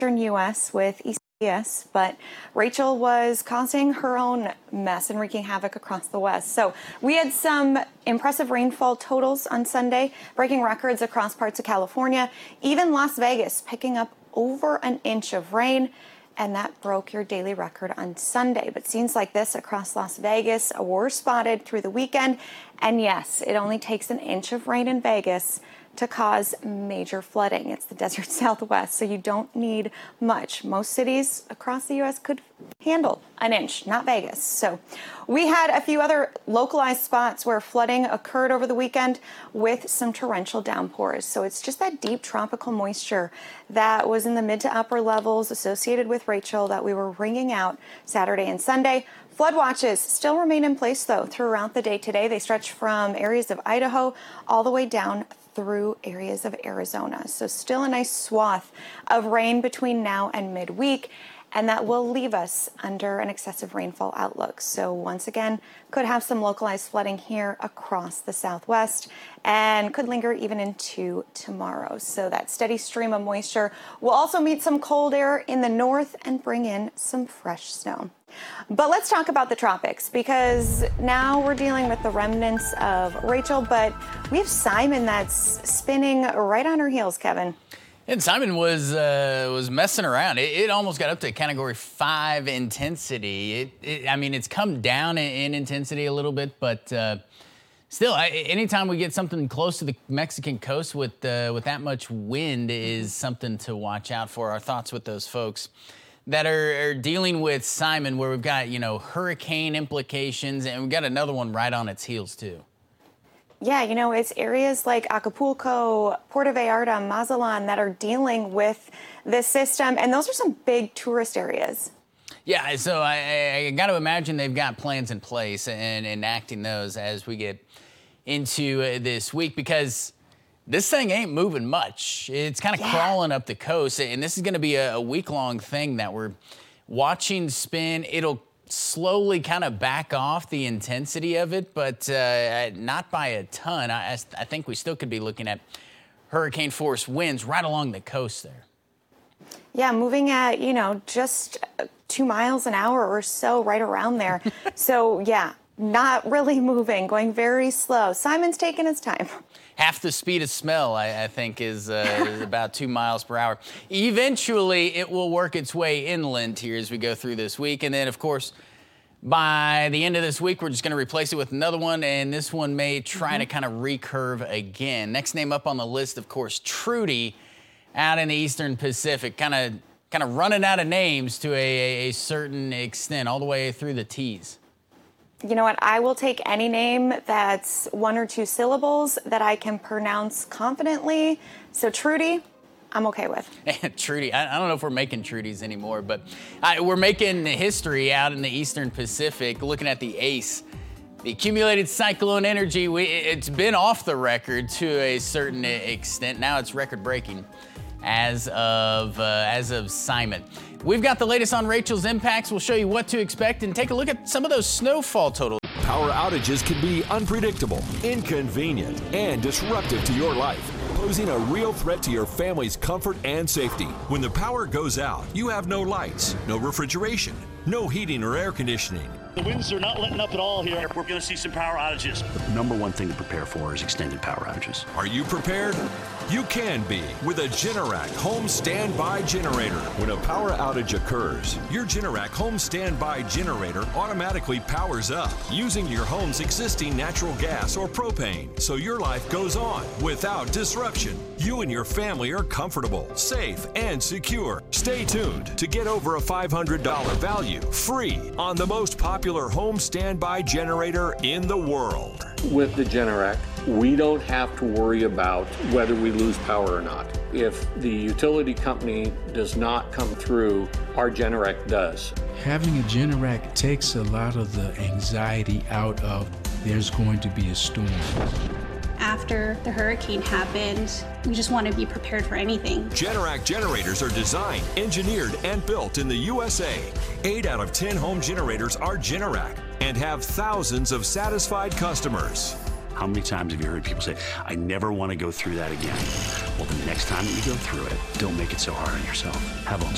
U.S. with ECS, but Rachel was causing her own mess and wreaking havoc across the West. So we had some impressive rainfall totals on Sunday, breaking records across parts of California, even Las Vegas picking up over an inch of rain. And that broke your daily record on Sunday. But scenes like this across Las Vegas were spotted through the weekend. And yes, it only takes an inch of rain in Vegas to cause major flooding. It's the desert Southwest, so you don't need much. Most cities across the U.S. could handle an inch, not Vegas. So we had a few other localized spots where flooding occurred over the weekend with some torrential downpours. So it's just that deep tropical moisture that was in the mid to upper levels associated with Rachel that we were wringing out Saturday and Sunday. Flood watches still remain in place, though, throughout the day today. They stretch from areas of Idaho all the way down through areas of Arizona. So still a nice swath of rain between now and midweek, and that will leave us under an excessive rainfall outlook. So once again, could have some localized flooding here across the Southwest and could linger even into tomorrow. So that steady stream of moisture will also meet some cold air in the north and bring in some fresh snow. But let's talk about the tropics, because now we're dealing with the remnants of Rachel, but we have Simon that's spinning right on her heels, Kevin. And Simon was messing around. It almost got up to Category 5 intensity. I mean, it's come down in intensity a little bit, but still, anytime we get something close to the Mexican coast with that much wind is something to watch out for. Our thoughts with those folks that are dealing with Simon, where we've got, hurricane implications, and we've got another one right on its heels, too. Yeah, it's areas like Acapulco, Puerto Vallarta, Mazatlan that are dealing with this system, and those are some big tourist areas. Yeah, so I got to imagine they've got plans in place and enacting those as we get into this week, because this thing ain't moving much. It's kind of crawling up the coast, and this is going to be a week-long thing that we're watching spin. It'll slowly kind of back off the intensity of it, but not by a ton. I think we still could be looking at hurricane-force winds right along the coast there. Yeah, moving at, just 2 miles an hour or so, right around there. So, yeah, not really moving, going very slow. Simon's taking his time. Half the speed of smell, I think, is about 2 miles per hour. Eventually, it will work its way inland here as we go through this week. And then, of course, by the end of this week, we're just going to replace it with another one, and this one may try to kind of recurve again. Next name up on the list, of course, Trudy, out in the eastern Pacific, kind of running out of names to a certain extent, all the way through the T's. You know what? I will take any name that's 1 or 2 syllables that I can pronounce confidently. So Trudy, I'm okay with. Trudy, I don't know if we're making Trudies anymore, but we're making history out in the eastern Pacific, looking at the ACE. The accumulated cyclone energy, it's been off the record to a certain extent. Now it's record-breaking as of Simon. We've got the latest on Rachel's impacts. We'll show you what to expect and take a look at some of those snowfall totals. Power outages can be unpredictable, inconvenient, and disruptive to your life, posing a real threat to your family's comfort and safety. When the power goes out, you have no lights, no refrigeration, no heating or air conditioning. The winds are not letting up at all here. We're going to see some power outages. The number one thing to prepare for is extended power outages. Are you prepared? You can be with a Generac home standby generator. When a power outage occurs, your Generac home standby generator automatically powers up using your home's existing natural gas or propane, so your life goes on without disruption. You and your family are comfortable, safe, and secure. Stay tuned to get over a $500 value free on the most popular home standby generator in the world. With the Generac, we don't have to worry about whether we lose power or not. If the utility company does not come through, our Generac does. Having a Generac takes a lot of the anxiety out of there's going to be a storm. After the hurricane happened, we just want to be prepared for anything. Generac generators are designed, engineered, and built in the USA. 8 out of 10 home generators are Generac and have thousands of satisfied customers. How many times have you heard people say, I never want to go through that again? Well, the next time that you go through it, don't make it so hard on yourself. Have a